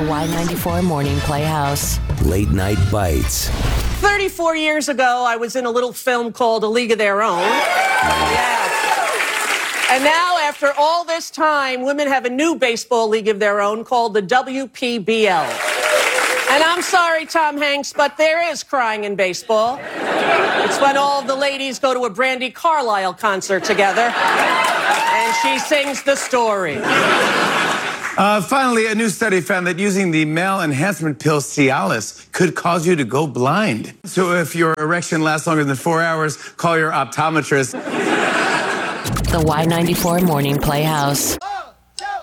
Y94 Morning Playhouse. Late Night Bites. 34 years ago, I was in a little film called A League of Their Own. Yeah. And now, after all this time, women have a new baseball league of their own called the WPBL. And I'm sorry, Tom Hanks, but there is crying in baseball. It's when all of the ladies go to a Brandi Carlile concert together, and she sings the story. Finally, a new study found that using the male enhancement pill Cialis could cause you to go blind. So if your erection lasts longer than 4 hours, call your optometrist. The Y94 Morning Playhouse.